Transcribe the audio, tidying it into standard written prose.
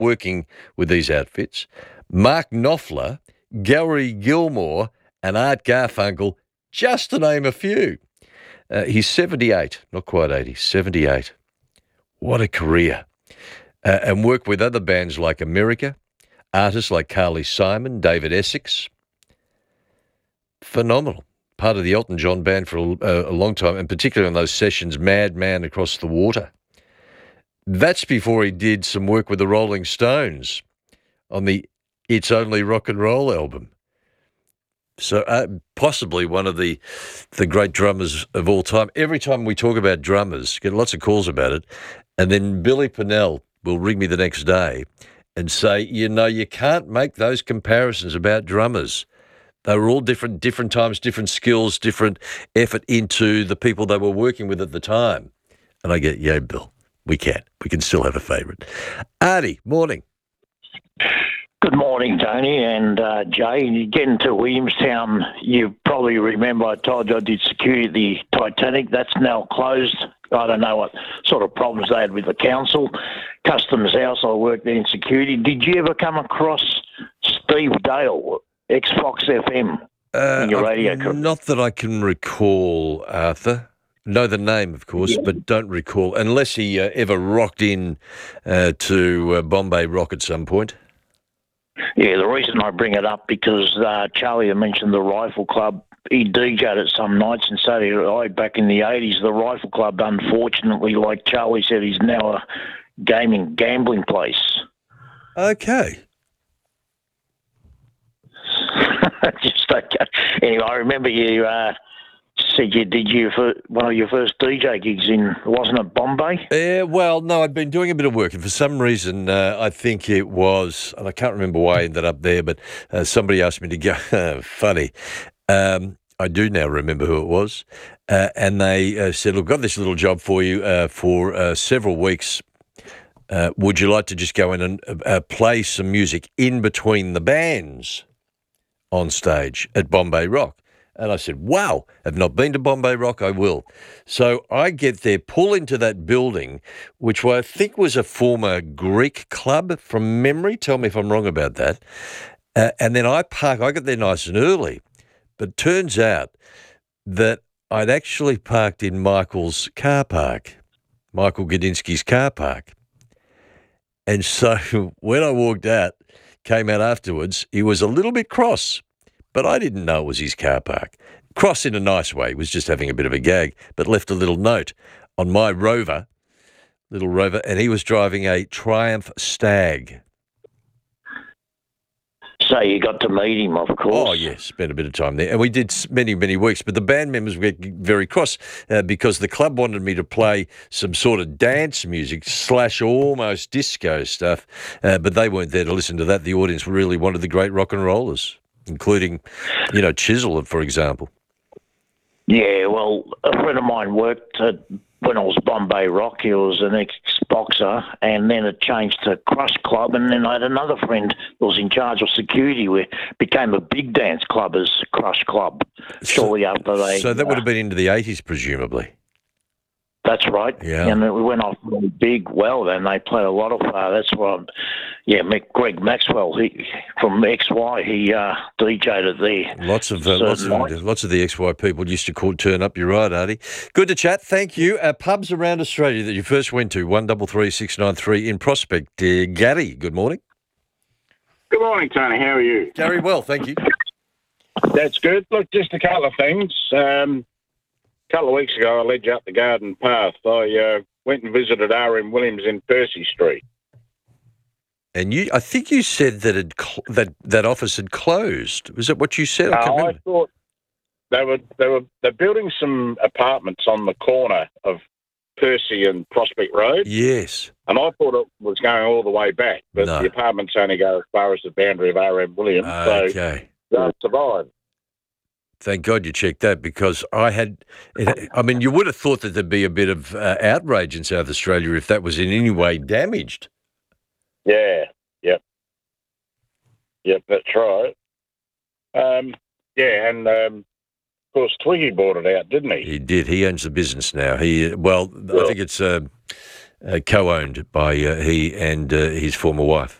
working with these outfits. Mark Knopfler, Gary Gilmore, and Art Garfunkel, just to name a few. He's 78, not quite 80, 78. What a career. And worked with other bands like America, artists like Carly Simon, David Essex. Phenomenal. Part of the Elton John band for a long time, and particularly on those sessions, Madman Across the Water. That's before he did some work with the Rolling Stones on the It's Only Rock and Roll album. So possibly one of the great drummers of all time. Every time we talk about drummers, get lots of calls about it, and then Billy Pennell will ring me the next day and say, you can't make those comparisons about drummers. They were all different times, different skills, different effort into the people they were working with at the time. And I get, yeah, Bill, we can. We can still have a favourite. Artie, morning. Good morning, Tony and Jay. Getting to Williamstown, you probably remember I told you I did security at the Titanic. That's now closed. I don't know what sort of problems they had with the council. Customs House, I worked there in security. Did you ever come across Steve Dale, ex-Fox FM, in your radio career? Not that I can recall, Arthur. Know the name, of course, but don't recall, unless he ever rocked in to Bombay Rock at some point. Yeah, the reason I bring it up because Charlie had mentioned the Rifle Club. He DJ'd at some nights, and so did I back in the 80s. The Rifle Club, unfortunately, like Charlie said, is now a gambling place. Okay. Just okay. Anyway, I remember you said you did one of your first DJ gigs wasn't it Bombay? Well, no, I'd been doing a bit of work, and for some reason, I think it was, and I can't remember why I ended up there, but somebody asked me to go. Funny. I do now remember who it was, and they said, look, got this little job for you for several weeks. Would you like to just go in and play some music in between the bands on stage at Bombay Rock? And I said, wow, I've not been to Bombay Rock, I will. So I get there, pull into that building, which I think was a former Greek club from memory. Tell me if I'm wrong about that. And then I park. I got there nice and early. But turns out that I'd actually parked in Michael's car park, Michael Gudinski's car park. And so when I walked out, came out afterwards, he was a little bit cross. But I didn't know it was his car park. Cross in a nice way. He was just having a bit of a gag, but left a little note on my little Rover, and he was driving a Triumph Stag. So you got to meet him, of course. Oh, yes, spent a bit of time there. And we did many, many weeks, but the band members were very cross because the club wanted me to play some sort of dance music / almost disco stuff, but they weren't there to listen to that. The audience really wanted the great rock and rollers, including, Chisel, for example. Yeah, well, a friend of mine worked when I was Bombay Rock. He was an ex-boxer, and then it changed to Crush Club, and then I had another friend who was in charge of security where it became a big dance club as Crush Club shortly after they... So that would have been into the 80s, presumably. That's right. Yeah. And we went off really big well, and they played a lot of... that's what... Greg Maxwell, from XY, he DJ'd it there. Lots of the XY people used to turn up. You're right, Artie. Good to chat. Thank you. Pubs around Australia that you first went to, 133693 in Prospect. Gary, good morning. Good morning, Tony. How are you? Very well, thank you. That's good. Look, just a couple of things. A couple of weeks ago, I led you up the garden path. I went and visited R.M. Williams in Percy Street. And I think you said that that office had closed. Was that what you said? I thought they're building some apartments on the corner of Percy and Prospect Road. Yes. And I thought it was going all the way back, but the apartments only go as far as the boundary of R.M. Williams. Okay. So they survived. Thank God you checked that, because you would have thought that there'd be a bit of outrage in South Australia if that was in any way damaged. Yeah, yep, that's right. And of course Twiggy bought it out, didn't he? He did. He owns the business now. I think it's co-owned by he and his former wife.